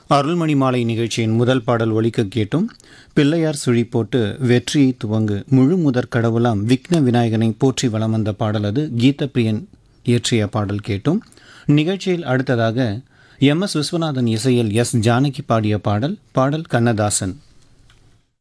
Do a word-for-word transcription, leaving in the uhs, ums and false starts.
அருள்மணி மாலை நிகழ்ச்சியின் முதல் பாடல் ஒலிக்க கேட்டும். பிள்ளையார் சுழி போட்டு வெற்றியை துவங்கு முழு முதற் கடவுளாம் விக்ன விநாயகனை போற்றி வலம் வந்த பாடல் அது. கீதப்பிரியன் இயற்றிய பாடல் கேட்டும். நிகழ்ச்சியில் அடுத்ததாக எம் எஸ் விஸ்வநாதன் இசையில் எஸ் ஜானகி பாடிய பாடல் பாடல் கண்ணதாசன்.